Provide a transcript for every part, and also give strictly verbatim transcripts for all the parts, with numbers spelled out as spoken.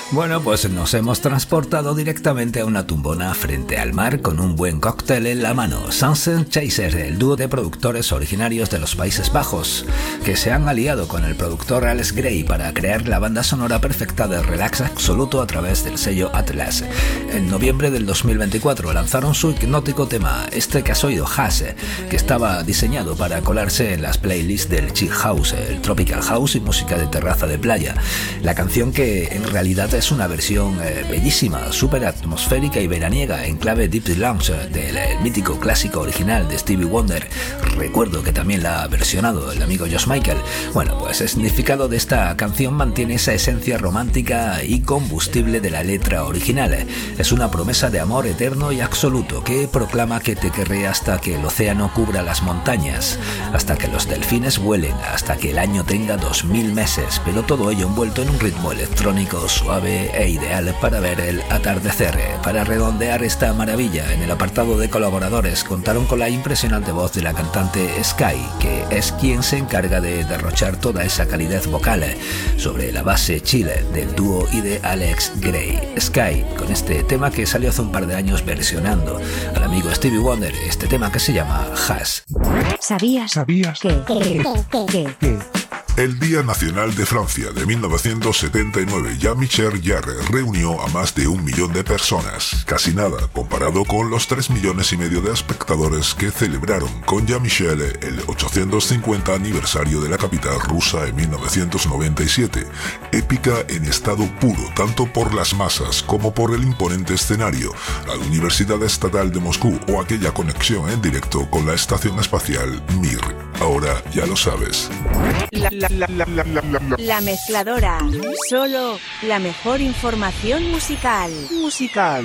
Bueno, pues nos hemos transportado directamente a una tumbona frente al mar con un buen cóctel en la mano. Sunset Chaser, el dúo de productores originarios de los Países Bajos, que se han aliado con el productor Alex Gray para crear la banda sonora perfecta de relax absoluto a través del sello Atlas. En noviembre del dos mil veinticuatro lanzaron su hipnótico tema, este que has oído, Hash, que estaba diseñado para colarse en las playlists del chill house, el tropical house y música de terraza de playa. La canción, que en realidad es una versión eh, bellísima, súper atmosférica y veraniega en clave Deep Lounge del el mítico clásico original de Stevie Wonder. Recuerdo que también la ha versionado el amigo Josh Michael. Bueno, pues el significado de esta canción mantiene esa esencia romántica y combustible de la letra original. Es una promesa de amor eterno y absoluto que proclama que te querré hasta que el océano cubra las montañas, hasta que los delfines vuelen, hasta que el año tenga dos mil meses, pero todo ello envuelto en un ritmo electrónico suave e ideal para ver el atardecer. Para redondear esta maravilla, en el apartado de colaboradores contaron con la impresionante voz de la cantante Sky, que es quien se encarga de derrochar toda esa calidez vocal sobre la base chile del dúo y de Alex Gray. Sky, con este tema que salió hace un par de años versionando al amigo Stevie Wonder, este tema que se llama Hash. ¿Sabías? ¿Sabías? ¿Qué? ¿Qué? ¿Qué? ¿Qué? El Día Nacional de Francia de mil novecientos setenta y nueve, Jean-Michel Jarre reunió a más de un millón de personas, casi nada comparado con los tres millones y medio de espectadores que celebraron con Jean-Michel el ochocientos cincuenta aniversario de la capital rusa en mil novecientos noventa y siete, épica en estado puro tanto por las masas como por el imponente escenario, la Universidad Estatal de Moscú o aquella conexión en directo con la Estación Espacial Mir. Ahora ya lo sabes. La, la, la, la, la, la, la. La mezcladora. Solo la mejor información musical. Musical.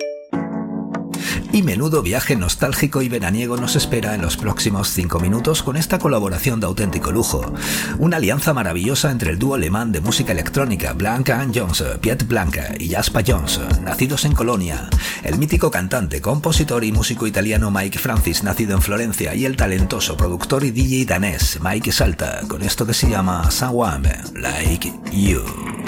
Y menudo viaje nostálgico y veraniego nos espera en los próximos cinco minutos con esta colaboración de auténtico lujo. Una alianza maravillosa entre el dúo alemán de música electrónica Blanca and Jones, Piet Blanca y Jasper Jones, nacidos en Colonia, el mítico cantante, compositor y músico italiano Mike Francis, nacido en Florencia, y el talentoso productor y D J danés Mike Salta, con esto que se llama Someone Like You.